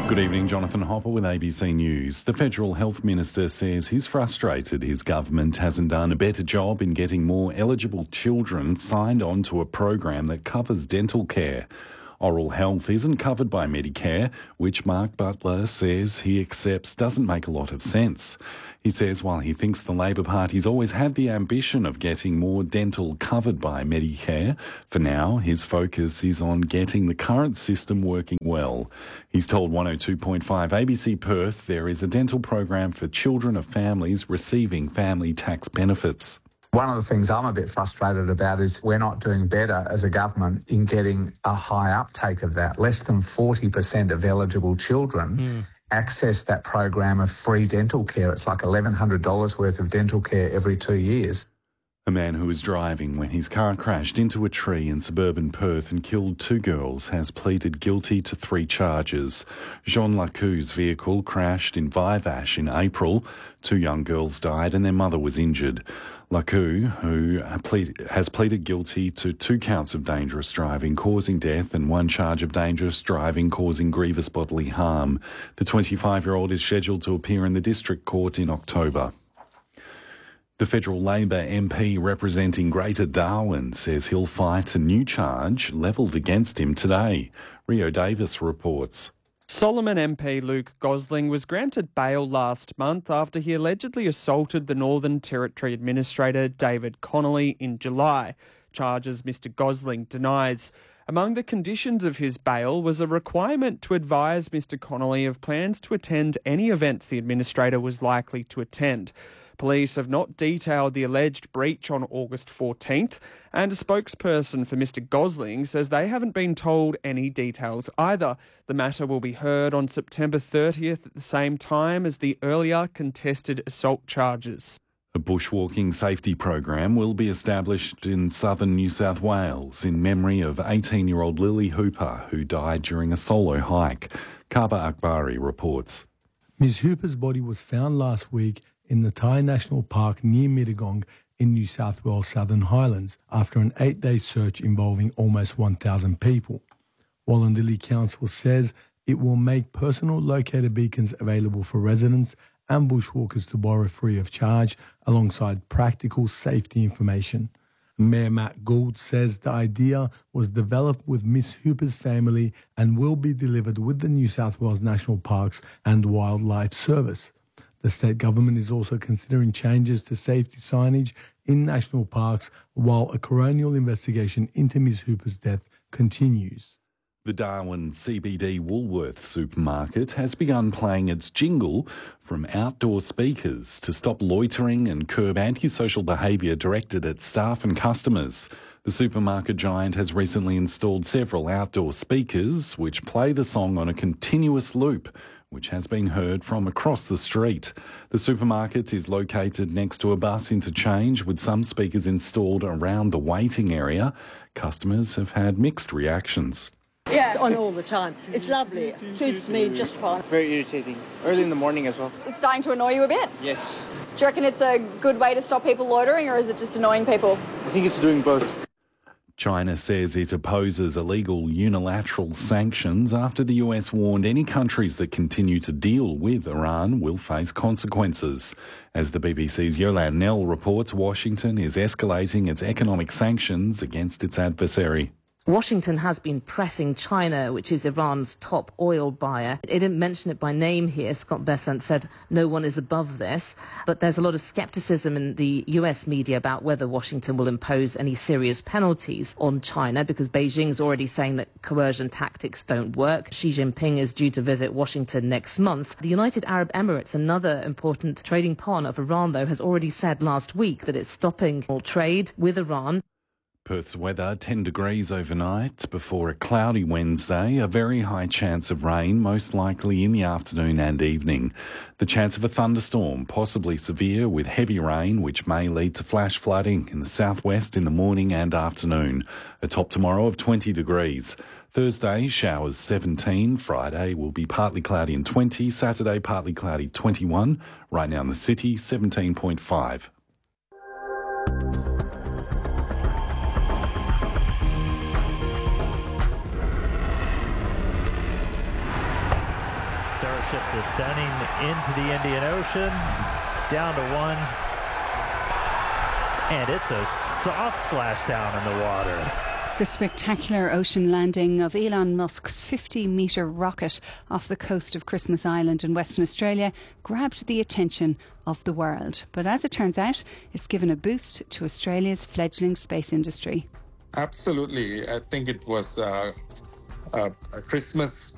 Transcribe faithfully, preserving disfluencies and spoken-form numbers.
Good evening, Jonathan Hopper with A B C News. The Federal Health Minister says he's frustrated his government hasn't done a better job in getting more eligible children signed on to a program that covers dental care. Oral health isn't covered by Medicare, which Mark Butler says he accepts doesn't make a lot of sense. He says while he thinks the Labor Party's always had the ambition of getting more dental covered by Medicare, for now his focus is on getting the current system working well. He's told one oh two point five A B C Perth there is a dental program for children of families receiving family tax benefits. One of the things I'm a bit frustrated about is we're not doing better as a government in getting a high uptake of that. Less than forty percent of eligible children mm. access that program of free dental care. It's like eleven hundred dollars worth of dental care every two years. A man who was driving when his car crashed into a tree in suburban Perth and killed two girls has pleaded guilty to three charges. Jean Lacou's vehicle crashed in Vivash in April. Two young girls died and their mother was injured. Lacou, who has pleaded guilty to two counts of dangerous driving causing death and one charge of dangerous driving causing grievous bodily harm. The twenty-five-year-old is scheduled to appear in the District Court in October. The federal Labor M P representing Greater Darwin says he'll fight a new charge levelled against him today. Rio Davis reports. Solomon M P Luke Gosling was granted bail last month after he allegedly assaulted the Northern Territory Administrator David Connolly in July, charges Mister Gosling denies. Among the conditions of his bail was a requirement to advise Mister Connolly of plans to attend any events the administrator was likely to attend. Police have not detailed the alleged breach on August fourteenth, and a spokesperson for Mister Gosling says they haven't been told any details either. The matter will be heard on September thirtieth at the same time as the earlier contested assault charges. A bushwalking safety program will be established in southern New South Wales in memory of eighteen-year-old Lily Hooper, who died during a solo hike. Kaba Akbari reports. Miz Hooper's body was found last week in the Thai National Park near Mittagong in New South Wales Southern Highlands after an eight-day search involving almost one thousand people. Wallumbilla Council says it will make personal locator beacons available for residents and bushwalkers to borrow free of charge alongside practical safety information. Mayor Matt Gould says the idea was developed with Miss Hooper's family and will be delivered with the New South Wales National Parks and Wildlife Service. The state government is also considering changes to safety signage in national parks while a coronial investigation into Miss Hooper's death continues. The Darwin C B D Woolworths supermarket has begun playing its jingle from outdoor speakers to stop loitering and curb antisocial behaviour directed at staff and customers. The supermarket giant has recently installed several outdoor speakers which play the song on a continuous loop, which has been heard from across the street. The supermarket is located next to a bus interchange with some speakers installed around the waiting area. Customers have had mixed reactions. Yeah, it's on all the time. It's lovely. It suits me just fine. Very irritating. Early in the morning as well. It's starting to annoy you a bit? Yes. Do you reckon it's a good way to stop people loitering, or is it just annoying people? I think it's doing both. China says it opposes illegal unilateral sanctions after the U S warned any countries that continue to deal with Iran will face consequences. As the B B C's Yolande Nell reports, Washington is escalating its economic sanctions against its adversary. Washington has been pressing China, which is Iran's top oil buyer. It didn't mention it by name here. Scott Bessent said no one is above this. But there's a lot of skepticism in the U S media about whether Washington will impose any serious penalties on China, because Beijing's already saying that coercion tactics don't work. Xi Jinping is due to visit Washington next month. The United Arab Emirates, another important trading partner of Iran, though, has already said last week that it's stopping all trade with Iran. Perth's weather, ten degrees overnight before a cloudy Wednesday, a very high chance of rain, most likely in the afternoon and evening. The chance of a thunderstorm, possibly severe with heavy rain, which may lead to flash flooding in the southwest in the morning and afternoon. A top tomorrow of twenty degrees. Thursday, showers seventeen. Friday will be partly cloudy and twenty. Saturday, partly cloudy twenty-one. Right now in the city, seventeen point five. Starship descending into the Indian Ocean, down to one, and it's a soft splashdown in the water. The spectacular ocean landing of Elon Musk's fifty metre rocket off the coast of Christmas Island in Western Australia grabbed the attention of the world. But as it turns out, it's given a boost to Australia's fledgling space industry. Absolutely. I think it was uh, a, a Christmas